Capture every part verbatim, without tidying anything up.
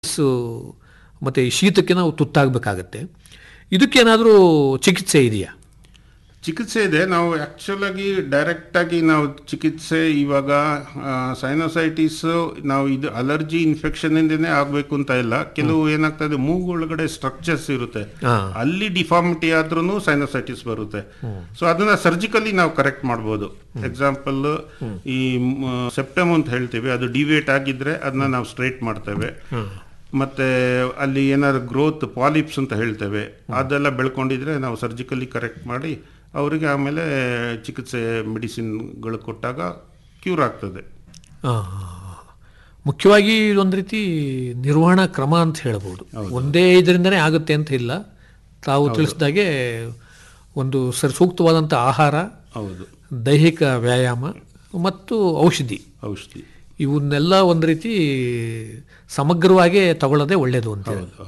ಮತ್ತು ಶೀತಕ್ಕೆ ನಾವು ತುತ್ತಾಗಬೇಕಾಗತ್ತೆ. ಇದಕ್ಕೇನಾದರೂ ಚಿಕಿತ್ಸೆ ಇದೆಯಾ? ಚಿಕಿತ್ಸೆ ಇದೆ. ನಾವು ಆ್ಯಕ್ಚುಲಾಗಿ ಡೈರೆಕ್ಟಾಗಿ ನಾವು ಚಿಕಿತ್ಸೆ ಇವಾಗ ಸೈನೋಸೈಟಿಸ್ ನಾವು ಇದು ಅಲರ್ಜಿ ಇನ್ಫೆಕ್ಷನಿಂದನೇ ಆಗಬೇಕು ಅಂತ ಇಲ್ಲ. ಕೆಲವು ಏನಾಗ್ತದೆ, ಮೂಗೊಳಗಡೆ ಸ್ಟ್ರಕ್ಚರ್ಸ್ ಇರುತ್ತೆ, ಅಲ್ಲಿ ಡಿಫಾರ್ಮಿಟಿ ಆದ್ರೂ ಸೈನೋಸೈಟಿಸ್ ಬರುತ್ತೆ. ಸೊ ಅದನ್ನ ಸರ್ಜಿಕಲಿ ನಾವು ಕರೆಕ್ಟ್ ಮಾಡ್ಬೋದು. ಎಕ್ಸಾಂಪಲ್, ಈ ಸೆಪ್ಟಮ್ ಅಂತ ಹೇಳ್ತೀವಿ, ಅದು ಡಿವೇಟ್ ಆಗಿದ್ರೆ ಅದನ್ನ ನಾವು ಸ್ಟ್ರೈಟ್ ಮಾಡ್ತೇವೆ. ಮತ್ತು ಅಲ್ಲಿ ಏನಾದ್ರು ಗ್ರೋತ್ ಪಾಲಿಪ್ಸ್ ಅಂತ ಹೇಳ್ತೇವೆ, ಅದೆಲ್ಲ ಬೆಳ್ಕೊಂಡಿದ್ರೆ ನಾವು ಸರ್ಜಿಕಲಿ ಕರೆಕ್ಟ್ ಮಾಡಿ ಅವರಿಗೆ ಆಮೇಲೆ ಚಿಕಿತ್ಸೆ ಮೆಡಿಸಿನ್ಗಳು ಕೊಟ್ಟಾಗ ಕ್ಯೂರ್ ಆಗ್ತದೆ. ಮುಖ್ಯವಾಗಿ ಇದೊಂದು ರೀತಿ ನಿರ್ವಹಣಾ ಕ್ರಮ ಅಂತ ಹೇಳ್ಬೋದು. ಒಂದೇ ಇದರಿಂದನೇ ಆಗುತ್ತೆ ಅಂತ ಇಲ್ಲ. ತಾವು ತಿಳಿಸಿದಾಗೆ ಒಂದು ಸರಿ ಸೂಕ್ತವಾದಂಥ ಆಹಾರ, ಹೌದು, ದೈಹಿಕ ವ್ಯಾಯಾಮ ಮತ್ತು ಔಷಧಿ ಔಷಧಿ ಇವನ್ನೆಲ್ಲ ಒಂದು ರೀತಿ ಸಮಗ್ರವಾಗಿ ತಗೊಳ್ಳೋದೇ ಒಳ್ಳೆಯದು ಅಂತ.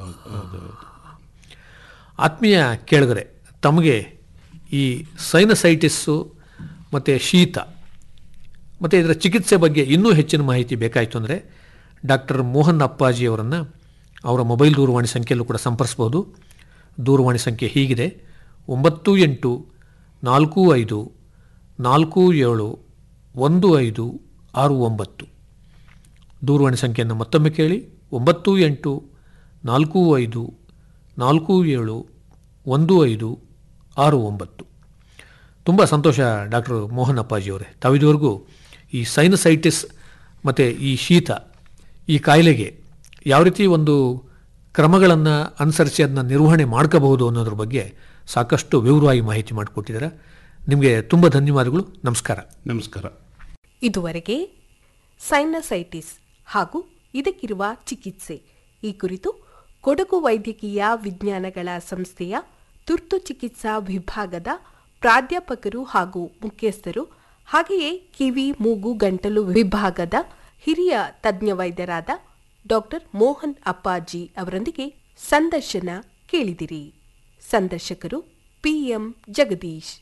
ಆತ್ಮೀಯ ಕೇಳಿದರೆ, ತಮಗೆ ಈ ಸೈನಸೈಟಿಸ್ಸು ಮತ್ತು ಶೀತ ಮತ್ತು ಇದರ ಚಿಕಿತ್ಸೆ ಬಗ್ಗೆ ಇನ್ನೂ ಹೆಚ್ಚಿನ ಮಾಹಿತಿ ಬೇಕಾಯಿತು ಅಂದರೆ ಡಾಕ್ಟರ್ ಮೋಹನ್ ಅಪ್ಪಾಜಿಯವರನ್ನು ಅವರ ಮೊಬೈಲ್ ದೂರವಾಣಿ ಸಂಖ್ಯೆಯಲ್ಲೂ ಕೂಡ ಸಂಪರ್ಸ್ಬೋದು. ದೂರವಾಣಿ ಸಂಖ್ಯೆ ಹೀಗಿದೆ: ಒಂಬತ್ತು ಎಂಟು ನಾಲ್ಕು ಐದು ನಾಲ್ಕು ಏಳು ಒಂದು ಐದು ಆರು ಒಂಬತ್ತು. ದೂರವಾಣಿ ಸಂಖ್ಯೆಯನ್ನು ಮತ್ತೊಮ್ಮೆ ಕೇಳಿ: ಒಂಬತ್ತು ಎಂಟು ನಾಲ್ಕು ಐದು ನಾಲ್ಕು ಏಳು ಒಂದು ಐದು ಆರು ಒಂಬತ್ತು. ತುಂಬ ಸಂತೋಷ ಡಾಕ್ಟರ್ ಮೋಹನ್ ಅಪ್ಪಾಜಿಯವರೇ, ತಾವಿದುವರೆಗೂ ಈ ಸೈನಸೈಟಿಸ್ ಮತ್ತು ಈ ಶೀತ ಈ ಕಾಯಿಲೆಗೆ ಯಾವ ರೀತಿ ಒಂದು ಕ್ರಮಗಳನ್ನು ಅನುಸರಿಸಿ ಅದನ್ನ ನಿರ್ವಹಣೆ ಮಾಡ್ಕೋಬಹುದು ಅನ್ನೋದ್ರ ಬಗ್ಗೆ ಸಾಕಷ್ಟು ವಿವರವಾಗಿ ಮಾಹಿತಿ ಮಾಡಿಕೊಟ್ಟಿದ್ದಾರೆ. ನಿಮಗೆ ತುಂಬ ಧನ್ಯವಾದಗಳು. ನಮಸ್ಕಾರ. ನಮಸ್ಕಾರ. ಇದುವರೆಗೆ ಸೈನಸೈಟಿಸ್ ಹಾಗೂ ಇದಕ್ಕಿರುವ ಚಿಕಿತ್ಸೆ ಈ ಕುರಿತು ಕೊಡಗು ವೈದ್ಯಕೀಯ ವಿಜ್ಞಾನಗಳ ಸಂಸ್ಥೆಯ ತುರ್ತು ಚಿಕಿತ್ಸಾ ವಿಭಾಗದ ಪ್ರಾಧ್ಯಾಪಕರು ಹಾಗೂ ಮುಖ್ಯಸ್ಥರು, ಹಾಗೆಯೇ ಕಿವಿ ಮೂಗು ಗಂಟಲು ವಿಭಾಗದ ಹಿರಿಯ ತಜ್ಞ ವೈದ್ಯರಾದ ಡಾಕ್ಟರ್ ಮೋಹನ್ ಅಪ್ಪಾಜಿ ಅವರೊಂದಿಗೆ ಸಂದರ್ಶನ ಕೇಳಿದಿರಿ. ಸಂದರ್ಶಕರು ಪಿಎಂ ಜಗದೀಶ್.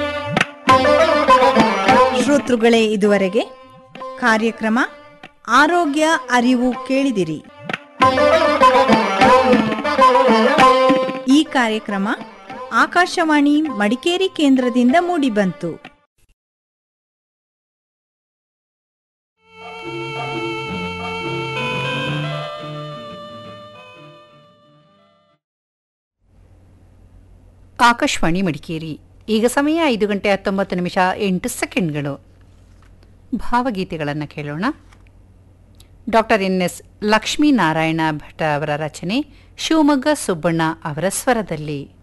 ಶ್ರೋತೃಗಳೇ, ಇದುವರೆಗೆ ಕಾರ್ಯಕ್ರಮ ಆರೋಗ್ಯ ಅರಿವು ಕೇಳಿದಿರಿ. ಈ ಕಾರ್ಯಕ್ರಮ ಆಕಾಶವಾಣಿ ಮಡಿಕೇರಿ ಕೇಂದ್ರದಿಂದ ಮೂಡಿಬಂತು. ಆಕಾಶವಾಣಿ ಮಡಿಕೇರಿ. ಈಗ ಸಮಯ ಐದು ಗಂಟೆ ಹತ್ತೊಂಬತ್ತು ನಿಮಿಷ ಎಂಟು ಸೆಕೆಂಡ್ಗಳು. ಭಾವಗೀತೆಗಳನ್ನು ಕೇಳೋಣ. Doctor N S Lakshminarayana Bhat ಅವರ ರಚನೆ, ಶಿವಮೊಗ್ಗ ಸುಬ್ಬಣ್ಣ ಅವರ ಸ್ವರದಲ್ಲಿ.